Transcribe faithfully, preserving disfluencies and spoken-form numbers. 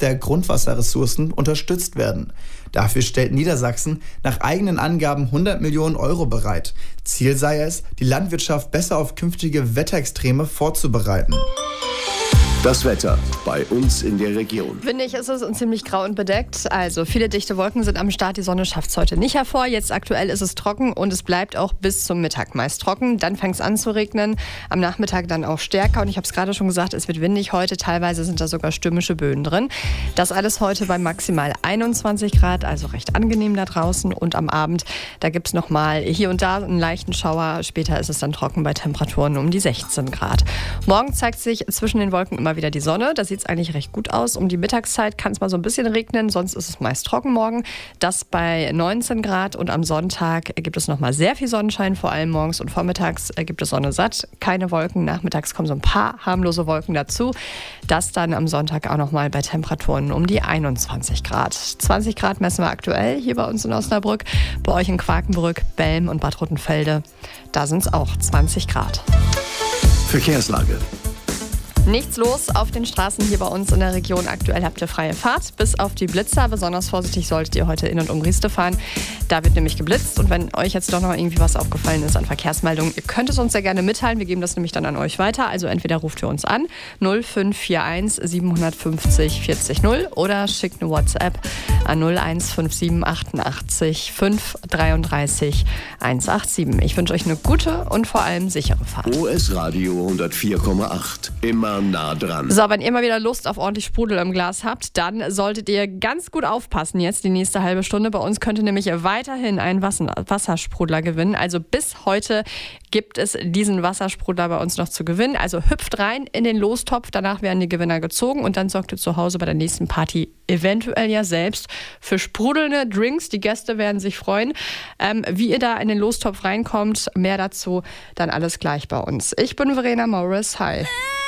der Grundwasserressourcen unterstützt werden. Dafür stellt Niedersachsen nach eigenen Angaben hundert Millionen Euro bereit. Ziel sei es, die Landwirtschaft besser auf künftige Wetterextreme vorzubereiten. Das Wetter bei uns in der Region. Windig ist es und ziemlich grau und bedeckt. Also viele dichte Wolken sind am Start. Die Sonne schafft es heute nicht hervor. Jetzt aktuell ist es trocken und es bleibt auch bis zum Mittag meist trocken. Dann fängt es an zu regnen. Am Nachmittag dann auch stärker. Und ich habe es gerade schon gesagt, es wird windig heute. Teilweise sind da sogar stürmische Böen drin. Das alles heute bei maximal einundzwanzig Grad. Also recht angenehm da draußen. Und am Abend, da gibt es nochmal hier und da einen leichten Schauer. Später ist es dann trocken bei Temperaturen um die sechzehn Grad. Morgen zeigt sich zwischen den Wolken immer wieder die Sonne. Da sieht es eigentlich recht gut aus. Um die Mittagszeit kann es mal so ein bisschen regnen, sonst ist es meist trocken morgen. Das bei neunzehn Grad und am Sonntag gibt es nochmal sehr viel Sonnenschein, vor allem morgens und vormittags gibt es Sonne satt. Keine Wolken, nachmittags kommen so ein paar harmlose Wolken dazu. Das dann am Sonntag auch nochmal bei Temperaturen um die einundzwanzig Grad. zwanzig Grad messen wir aktuell hier bei uns in Osnabrück. Bei euch in Quakenbrück, Belm und Bad Rotenfelde, da sind es auch zwanzig Grad. Verkehrslage. Nichts los auf den Straßen hier bei uns in der Region. Aktuell habt ihr freie Fahrt, bis auf die Blitzer. Besonders vorsichtig solltet ihr heute in und um Rieste fahren. Da wird nämlich geblitzt. Und wenn euch jetzt doch noch irgendwie was aufgefallen ist an Verkehrsmeldungen, ihr könnt es uns sehr gerne mitteilen. Wir geben das nämlich dann an euch weiter. Also entweder ruft ihr uns an, null fünf vier eins sieben fünf null vierzig null oder schickt eine WhatsApp an null eins fünf sieben achtundachtzig fünf dreiunddreißig hundertsiebenundachtzig. Ich wünsche euch eine gute und vor allem sichere Fahrt. O S Radio hundertvier Komma acht. Immer nah dran. So, wenn ihr mal wieder Lust auf ordentlich Sprudel im Glas habt, dann solltet ihr ganz gut aufpassen jetzt die nächste halbe Stunde. Bei uns könnt ihr nämlich weiterhin einen Wassersprudler gewinnen. Also bis heute gibt es diesen Wassersprudler bei uns noch zu gewinnen. Also hüpft rein in den Lostopf, danach werden die Gewinner gezogen und dann sorgt ihr zu Hause bei der nächsten Party eventuell ja selbst für sprudelnde Drinks. Die Gäste werden sich freuen. Ähm, wie ihr da in den Lostopf reinkommt, mehr dazu dann alles gleich bei uns. Ich bin Verena Morris. Hi.